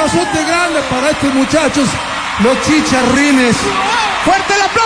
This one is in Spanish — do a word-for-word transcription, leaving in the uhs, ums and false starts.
abrazote grande para estos muchachos, los chicharrines. ¡Fuerte el aplauso!